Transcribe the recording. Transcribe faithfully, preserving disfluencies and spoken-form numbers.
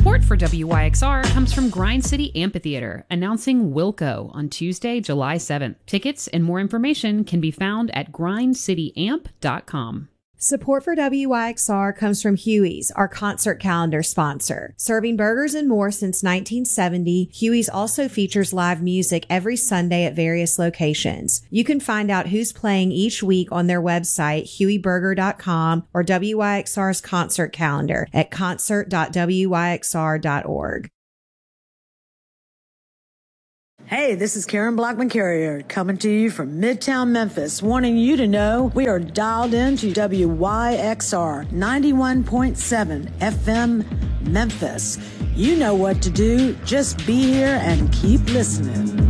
Support for W Y X R comes from Grind City Amphitheater, announcing Wilco on Tuesday, July seventh. Tickets and more information can be found at grind city amp dot com. Support for W Y X R comes from Huey's, our concert calendar sponsor. Serving burgers and more since nineteen seventy, Huey's also features live music every Sunday at various locations. You can find out who's playing each week on their website, huey burger dot com, or W Y X R's concert calendar at concert dot w y x r dot org. Hey, this is Karen Blackman Carrier coming to you from Midtown Memphis, wanting you to know we are dialed into W Y X R ninety-one point seven F M Memphis. You know what to do. Just be here and keep listening.